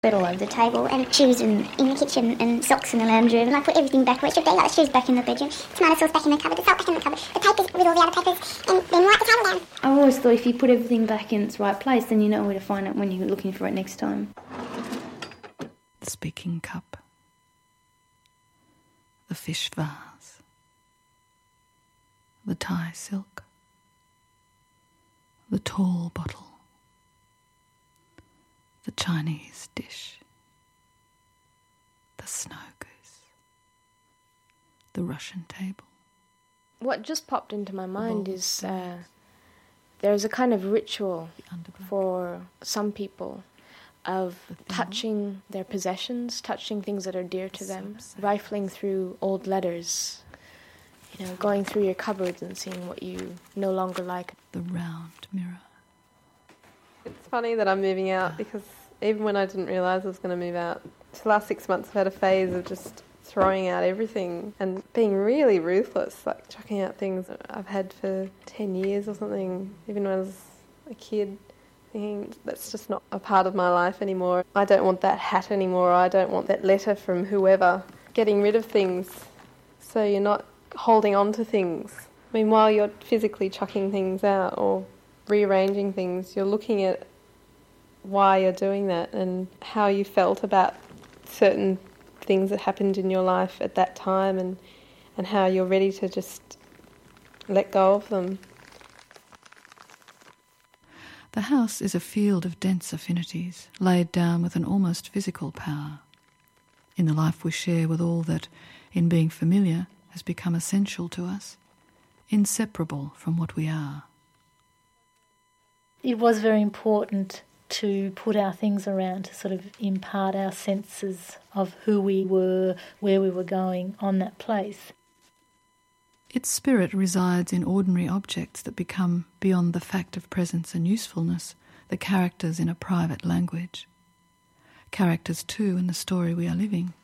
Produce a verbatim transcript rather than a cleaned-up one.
All over the table, and shoes in, in the kitchen, and socks in the lounge room, and I put everything back where it should be, like the shoes back in the bedroom, tomato sauce back in the cupboard, the salt back in the cupboard, the papers with all the other papers, and then wipe the table down. I've always thought if you put everything back in its right place, then you know where to find it when you're looking for it next time. The speaking cup, the fish vase, the Thai silk, the tall bottle, the Chinese dish, the snow goose, the Russian table. What just popped into my mind is uh, there's a kind of ritual for some people of touching their possessions, touching things that are dear to them, rifling through old letters, you know, going through your cupboards and seeing what you no longer like. The round mirror. It's funny that I'm moving out because even when I didn't realise I was going to move out, the last six months I've had a phase of just throwing out everything and being really ruthless, like chucking out things I've had for ten years or something, even when I was a kid, thinking that's just not a part of my life anymore. I don't want that hat anymore, I don't want that letter from whoever. Getting rid of things so you're not holding on to things. I mean, while you're physically chucking things out or rearranging things, you're looking at why you're doing that and how you felt about certain things that happened in your life at that time, and, and how you're ready to just let go of them. The house is a field of dense affinities, laid down with an almost physical power. In the life we share with all that, in being familiar, has become essential to us, inseparable from what we are. It was very important to put our things around to sort of impart our senses of who we were, where we were going on that place. Its spirit resides in ordinary objects that become, beyond the fact of presence and usefulness, the characters in a private language. Characters, too, in the story we are living.